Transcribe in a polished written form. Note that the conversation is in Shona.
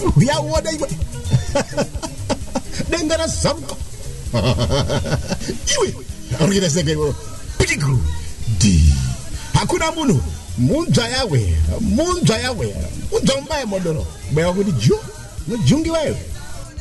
ya woda iwe dengana samko iwe arugina senge iwe pitigru di hakuna munu munja yawe munja mbaye modoro baya kudi jo mujungi wewe